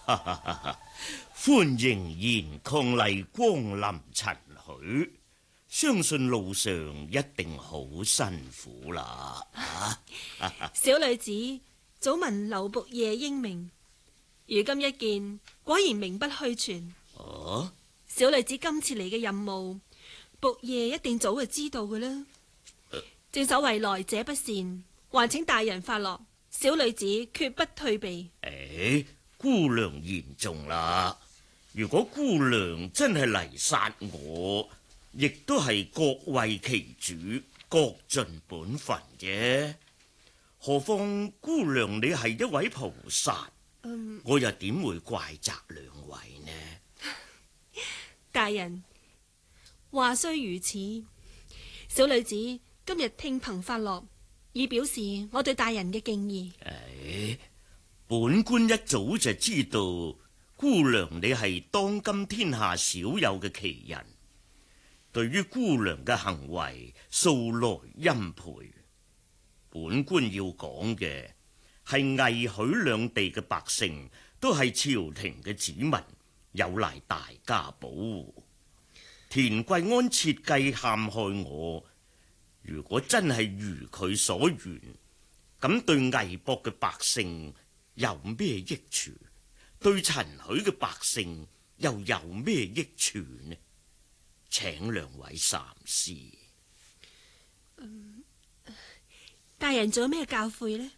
歡迎賢伉儷光臨陳許，相信路上一定好辛苦啦。 小女子早聞劉僕夜英明，如今一見，果然名不虛傳。 哦， 小女子今次嚟嘅任務，僕夜一定早就知道嘅啦。正所謂來者不善，還請大人發落。小女子決不退避。 姑娘言重啦。如果姑娘真係嚟殺我，亦都係各為其主，各盡本分啫。何況姑娘你係一位菩薩，我又點會怪責兩位呢？ 大人，話雖如此，小女子今日聽憑發落，以表示我對大人嘅敬意。 本官一早就知道姑娘你係當今天下少有嘅奇人，對於姑娘嘅行為素來欽佩。本官要講嘅係魏許兩地嘅百姓都係朝廷嘅子民，有賴大家保護。田貴安設計陷害我，如果真係如佢所願，咁對魏博嘅百姓有咩益處？對陳許嘅百姓又有咩益處呢？請兩位三思。 大人仲有咩教誨呢？